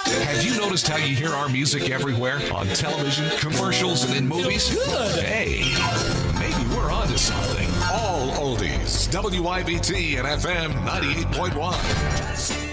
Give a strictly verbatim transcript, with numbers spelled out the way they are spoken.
Have you noticed how you hear our music everywhere? On television, commercials, and in movies? Good. Hey, maybe we're onto something. All oldies. W I B T and F M ninety-eight point one.